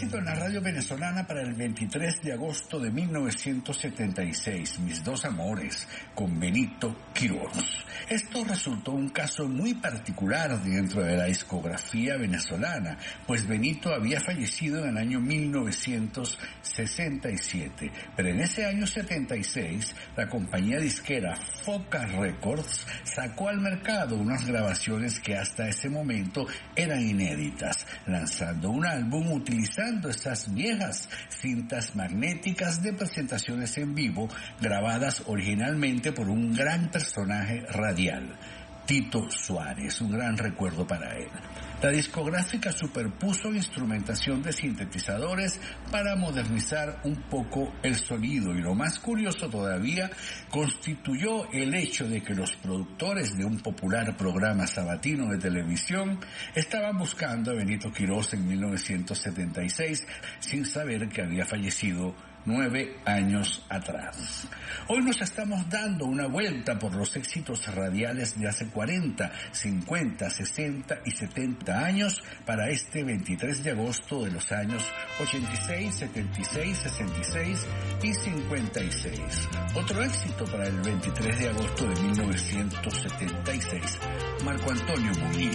éxito en la radio venezolana para el 23 de agosto de 1976, Mis dos amores, con Benito Quirós. Esto resultó un caso muy particular dentro de la discografía venezolana, pues Benito había fallecido en el año 1967, pero en ese año 76 la compañía disquera Foca Records sacó al mercado unas grabaciones que hasta ese momento eran inéditas, lanzando un álbum utilizando esas viejas cintas magnéticas de presentaciones en vivo grabadas originalmente por un gran personaje radial, Tito Suárez, un gran recuerdo para él. La discográfica superpuso instrumentación de sintetizadores para modernizar un poco el sonido, y lo más curioso todavía constituyó el hecho de que los productores de un popular programa sabatino de televisión estaban buscando a Benito Quirós en 1976 sin saber que había fallecido 9 años atrás. Hoy nos estamos dando una vuelta por los éxitos radiales de hace 40, 50, 60 y 70 años para este 23 de agosto de los años 86, 76, 66 y 56. Otro éxito para el 23 de agosto de 1976, Marco Antonio Murillo.